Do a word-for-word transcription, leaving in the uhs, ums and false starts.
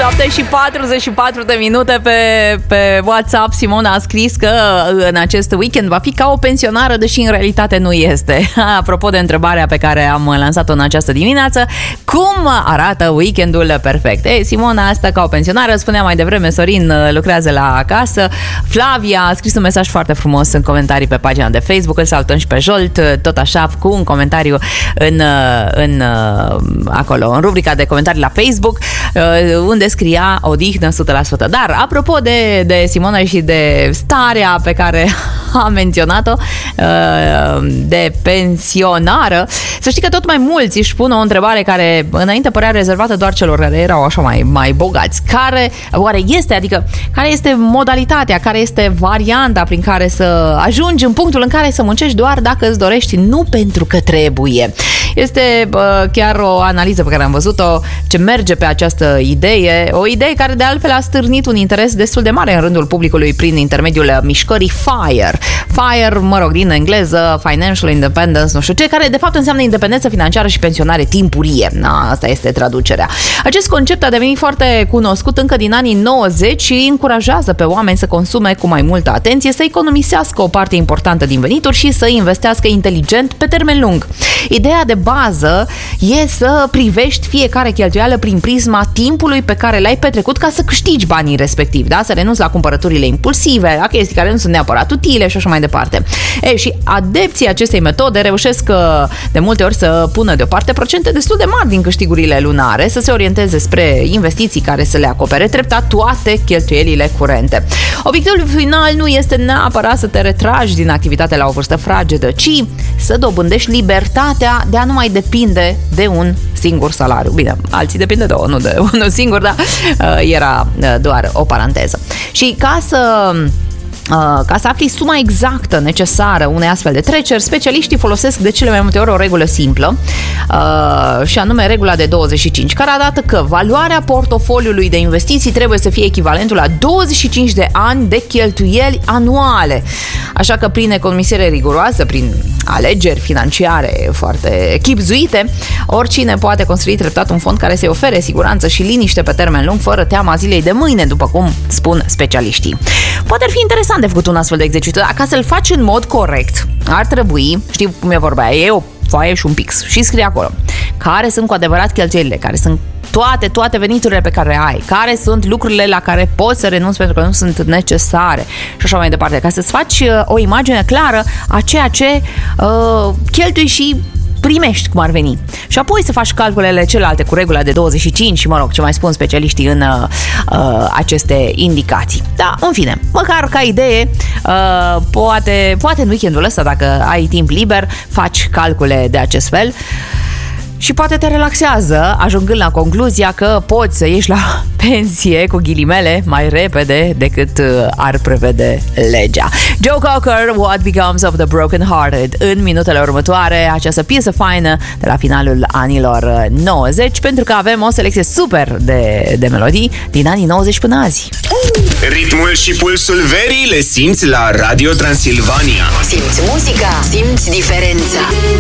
șapte și patruzeci și patru de minute pe, pe WhatsApp. Simona a scris că în acest weekend va fi ca o pensionară, deși în realitate nu este. Apropo de întrebarea pe care am lansat-o în această dimineață, cum arată weekendul perfect? Ei, Simona asta ca o pensionară, spunea mai devreme, Sorin lucrează la acasă. Flavia a scris un mesaj foarte frumos în comentarii pe pagina de Facebook, îl salutăm și pe Jolt, tot așa, cu un comentariu în, în acolo, în rubrica de comentarii la Facebook, unde scria odihnă o sută la sută. Dar, apropo de, de Simona și de starea pe care a menționat-o, de pensionară, să știi că tot mai mulți își pun o întrebare care înainte părea rezervată doar celor care erau așa mai, mai bogați. Care, oare este, adică, care este modalitatea, care este varianta prin care să ajungi în punctul în care să muncești doar dacă îți dorești, nu pentru că trebuie. Este uh, chiar o analiză pe care am văzut-o ce merge pe această idee, o idee care de altfel a stârnit un interes destul de mare în rândul publicului prin intermediul mișcării FIRE. FIRE, mă rog, din engleză, Financial Independence, nu știu ce, care de fapt înseamnă independență financiară și pensionare timpurie. Na, asta este traducerea. Acest concept a devenit foarte cunoscut încă din anii nouăzeci și încurajează pe oameni să consume cu mai multă atenție, să economisească o parte importantă din venituri și să investească inteligent pe termen lung. Ideea de bază e să privești fiecare cheltuială prin prisma timpului pe care l-ai petrecut ca să câștigi banii respectivi, da? Să renunți la cumpărăturile impulsive, la chestii care nu sunt neapărat utile și așa mai departe. E, și adepții acestei metode reușesc de multe ori să pună deoparte procente destul de mari din câștigurile lunare, să se orienteze spre investiții care să le acopere treptat toate cheltuielile curente. Obiectivul final nu este neapărat să te retragi din activitate la o vârstă fragedă, ci să dobândești libertatea de a nu mai depinde de un singur salariu. Bine, alții depind de două, nu de unul singur, dar uh, era uh, doar o paranteză. Și ca să Uh, ca să afli suma exactă necesară unei astfel de treceri, specialiștii folosesc de cele mai multe ori o regulă simplă, uh, și anume regula de douăzeci și cinci, care arată că valoarea portofoliului de investiții trebuie să fie echivalentul la douăzeci și cinci de ani de cheltuieli anuale. Așa că prin economisire riguroasă, prin alegeri financiare foarte chibzuite, oricine poate construi treptat un fond care să-i ofere siguranță și liniște pe termen lung, fără teama zilei de mâine, după cum spun specialiștii. Poate ar fi interesant de făcut un astfel de exercițiu, dar ca să-l faci în mod corect, ar trebui, știi cum e vorba, e o foaie și un pix și scrie acolo care sunt cu adevărat cheltuielile, care sunt toate, toate veniturile pe care ai, care sunt lucrurile la care poți să renunți pentru că nu sunt necesare și așa mai departe, ca să-ți faci uh, o imagine clară a ceea ce uh, cheltui și primești, cum ar veni. Și apoi să faci calculele celelalte cu regula de douăzeci și cinci și, mă rog, ce mai spun specialiștii în uh, aceste indicații. Da, în fine, măcar ca idee, uh, poate, poate în weekendul ăsta, dacă ai timp liber, faci calcule de acest fel și poate te relaxează, ajungând la concluzia că poți să ieși la pensie, cu ghilimele, mai repede decât ar prevede legea. Joe Cocker, What Becomes of the Broken Hearted, în minutele următoare, această piesă faină de la finalul anilor nouăzeci, pentru că avem o selecție super de, de melodii din anii nouăzeci până azi. Ritmul și pulsul verii le simți la Radio Transilvania. Simți muzica, simți diferența.